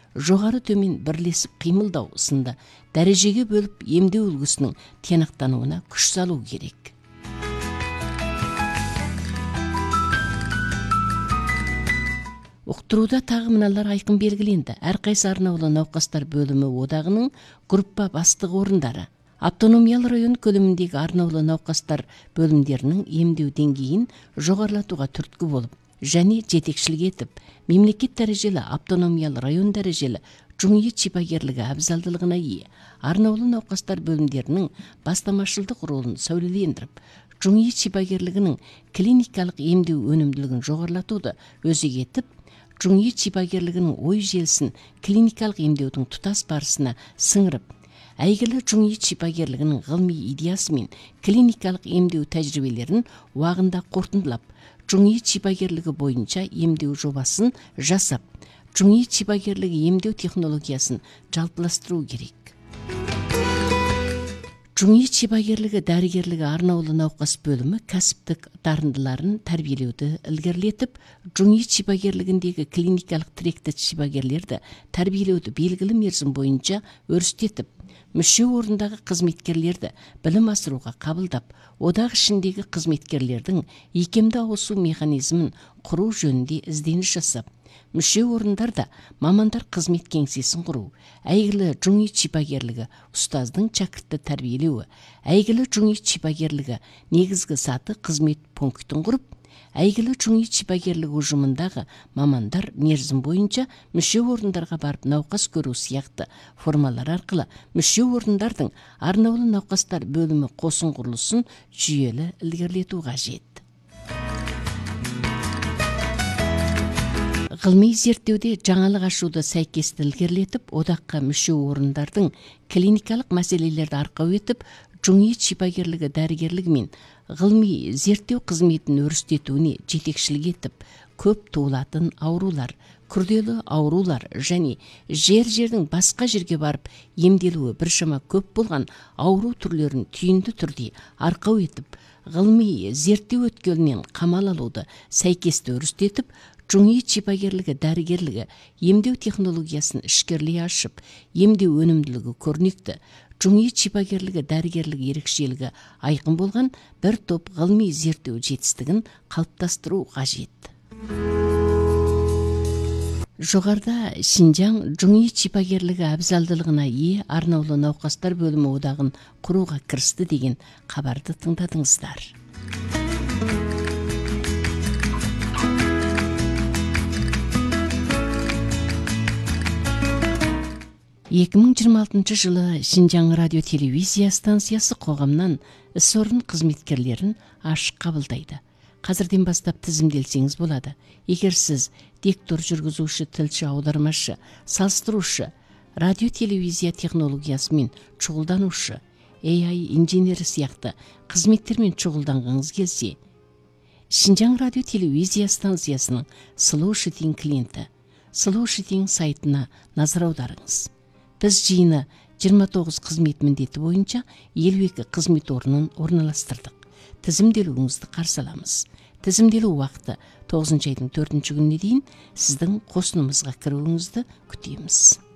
жоғары төмен бірлесіп қимылдау сынды дәрежеге бөліп емдеу үлгісінің тиянақтануына күш салу керек. Уқтыруда тағы мыналар айқын белгіленді. Әрқайсы арнаулы науқастар бөлімі одағының группа бастығы орындары. Автономиялы район көлеміндегі арнаулы науқастар бөлімдерінің емдеу деңгейін жоғарылатуға түрткі болып, және жетекшілік етіп, мемлекет дәрежелі, автономиялы район дәрежелі жуңи шипагерлігі абзалдылығына ие арнаулы науқастар бөлімдерінің бастамашылдық ролын сәулелендіріп, жуңи шипагерлігінің клиникалық емдеу өнімділігін жоғарылатуды өзек етіп, жуңи шипагерлігінің ой желісін клиникалық емдеудің тұтас барысына сіңіріп, әйгілі жуңи шипагерлігінің ғылыми идеясы мен клиникалық емдеу тәжірибелерін уағында қорытындылап, жуңи шипагерлігі бойынша емдеу жобасын жасап, жуңи шипагерлігі емдеу технологиясын жалпыластыру керек. Жуңи шипагерлігі дәрігерлігі арнаулы науқас бөлімі кәсіптік дарындыларын тәрбиелеуді ілгерілетіп, жуңи шипагерлігіндегі клиникалық тіректі шипагерлерді тәрбиелеуді белгілі мерзім бойынша өрістетіп, мүше орындағы қызметкерлерді білім асыруға қабылдап, одақ ішіндегі қызметкерлердің икемді ауысу механизмін құру жөнінде ізденіс жасап, мүше орындарда мамандар қызмет кеңсесін құру, әйгілі жуңи шипагерлігі ұстаздың шәкіртті тәрбиелеуі, әйгілі жуңи шипагерлігі негізгі саты қызмет пунктін құрып, әйгілі жуңи шипагерлігі ұжымындағы мамандар мерзім бойынша мүше орындарға барып науқас көру сияқты формалар арқылы мүше орындардың арнаулы науқастар бөлімі қосын құрылысын жүйелі ілгерілету қажет. Ғылыми зерттеуде жаңалық ашуды сәйкесті ілгерілетіп, одаққа мүше орындардың клиникалық мәселелерді арқау етіп, жуңи шипагерлігі дәрігерлігі мен ғылыми зерттеу қызметін өрістетуіне жетекшілік етіп, көп туылатын аурулар, күрделі аурулар және жердің басқа жерге барып емделуі біршама көп болған ауру түрлерін түйінді түрде арқау етіп, ғылыми зерттеу өткелінен қамал алуды сәйкесті өрістетіп, жуңи шипагерлігі дәрігерлігі емдеу технологиясын ішкерлей ашып, емдеу өнімділігі көрнекті, жуңи шипагерлігі дәрігерлігі ерекшелігі айқын болған бір топ ғылыми зерттеу жетістігін қалыптастыру қажет. Жоғарда Шинжаң жуңи шипагерлігі абзалдылығына ие арнаулы науқастар бөлімі одағын құруға кірісті деген хабарды тыңдадыңыздар. 2026 жылы Шинжаң радио телевизия станциясы қоғамнан іс орын қызметкерлерін ашық қабылдайды. Қазірден бастап тізімделсеңіз болады. Егер сіз диктор, жүргізуші, тілші, аудармашы, салыстырушы, радио телевизия технологиясымен шұғылданушы, AI инженері сияқты қызметтермен шұғылданғыңыз келсе, Шинжаң радио телевизия станциясының Слушатель клиенті, Слушатель сайтына назар аударыңыз. Біз жиыны 29 қызмет міндеті бойынша 52 қызмет орнын орналастырдық. Тізімделуіңізді қарсы аламыз. Тізімделу уақыты 9 айдың 4 күніне дейін сіздің қосынымызға кіруіңізді күтеміз.